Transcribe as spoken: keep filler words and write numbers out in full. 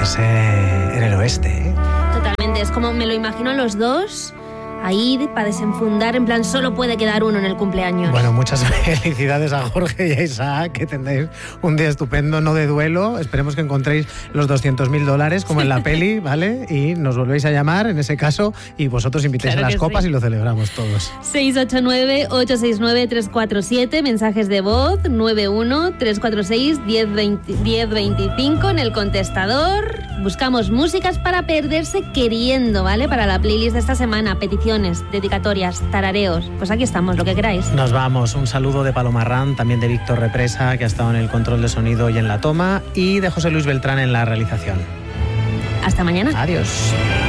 encontrarse en el oeste, ¿eh? Totalmente, es como me lo imagino los dos ahí para desenfundar, en plan, solo puede quedar uno en el cumpleaños. Bueno, muchas felicidades a Jorge y a Isaac, que tendréis un día estupendo, no de duelo. Esperemos que encontréis los doscientos mil dólares, como en la peli, ¿vale? Y nos volvéis a llamar, en ese caso, y vosotros invitéis Claro a las que copas sí. y lo celebramos todos. seis ocho nueve, ocho seis nueve, tres cuatro siete, mensajes de voz nueve uno, tres cuatro seis, diez veinticinco en el contestador. Buscamos músicas para perderse queriendo, ¿vale? Para la playlist de esta semana, peticiones, dedicatorias, tarareos. Pues aquí estamos, lo que queráis. Nos vamos. Un saludo de Paloma Arran, también de Víctor Represa, que ha estado en el control de sonido y en la toma, y de José Luis Beltrán en la realización. Hasta mañana. Adiós.